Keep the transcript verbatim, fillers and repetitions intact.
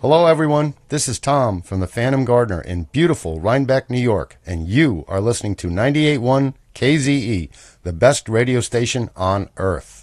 Hello, everyone. This is Tom from the Phantom Gardener in beautiful Rhinebeck, New York, and you are listening to ninety-eight point one K Z E, the best radio station on earth.